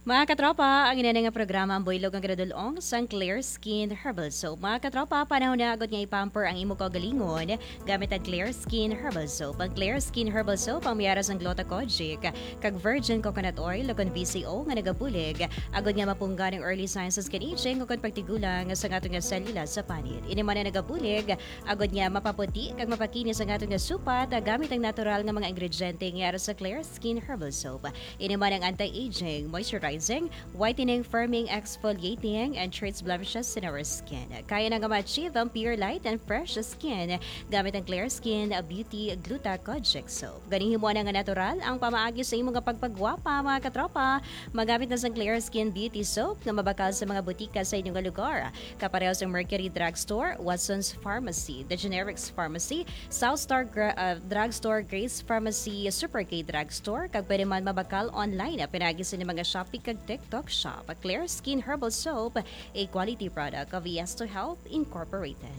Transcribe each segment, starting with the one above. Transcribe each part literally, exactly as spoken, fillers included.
Mga katropa, ang ina nga programa ang builog ang gradulong sang Clear Skin Herbal Soap. Mga katropa, panahon na agad nga ipamper ang imo kagalingon gamit ang Clear Skin Herbal Soap. Ang Clear Skin Herbal Soap ang miyaras ang glucocogic kag virgin coconut oil lagon V C O nga nagabulig agad nga mapunggan ang early signs sa skin aging ug pagtigulang sa atong nga selula sa panit. Ini man na nagabulig agad nga mapaputi kag mapakinis ang atong nga supat gamit ang natural nga mga ingrediente nga sa Clear Skin Herbal Soap. Ini man ang anti-aging, moisturizing, whitening, firming, exfoliating, and treats blemishes in our skin. Kaya na nga ma-achieve ang pure light and fresh skin gamit ang Clear Skin Beauty Glucocogic Soap. Ganihin mo na nga natural ang pamaagi sa imong pagpagwapa, mga katropa. Magamit na sa Clear Skin Beauty Soap na mabakal sa mga butika sa inyong lugar. Kapareho sa Mercury Drugstore, Watson's Pharmacy, The Generics Pharmacy, Southstar Gra- uh, Drugstore, Grace Pharmacy, Super K Drugstore, kag pwede man mabakal online na pinagi sa inyong mga Shopee kag TikTok shop. A Clear Skin Herbal Soap, a quality product of Yesto Health Incorporated.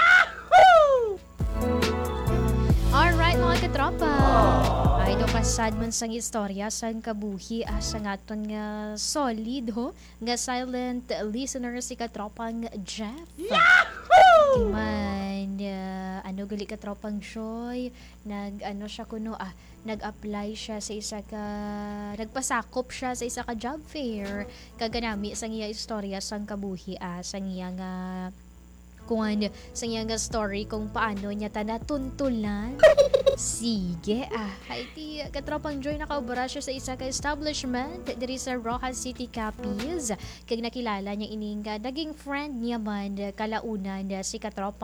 Alright mga katropa, ay do kasad man sang istorya sang kabuhi asa nga aton nga solid ho nga silent listener si katropang Jeff. Yahoo! Man, uh, ano gali katropang Joy, nag ano siya kuno ah, nag-apply siya sa isa ka nagpasakop siya sa isa ka job fair kaganami sang iya istorya sang kabuhi ah, sang iya nga kung ano, sa nga story kung paano niya ta natuntulan. Sige ah, hay ti katropang Joy nakaubara siya sa isa ka establishment diri sa Rojas City, Capiz. Kag nakilala niya ining naging friend niya man kalaunan si katropang